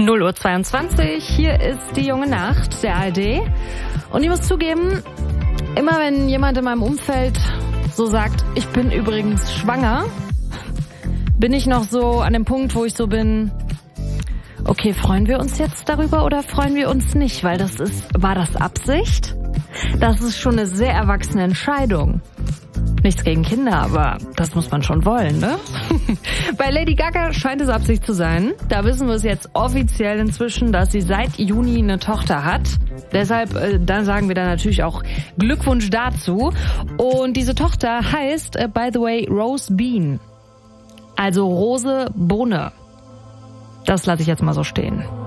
0:22 Uhr, hier ist die junge Nacht der ARD. Und ich muss zugeben, immer wenn jemand in meinem Umfeld so sagt, ich bin übrigens schwanger, bin ich noch so an dem Punkt, wo ich so bin, okay, freuen wir uns jetzt darüber oder freuen wir uns nicht? Weil war das Absicht? Das ist schon eine sehr erwachsene Entscheidung. Nichts gegen Kinder, aber das muss man schon wollen, ne? Bei Lady Gaga scheint es Absicht zu sein. Da wissen wir es jetzt offiziell inzwischen, dass sie seit Juni eine Tochter hat. Deshalb, dann sagen wir da natürlich auch Glückwunsch dazu. Und diese Tochter heißt, by the way, Rose Bean. Also Rose Bohne. Das lasse ich jetzt mal so stehen.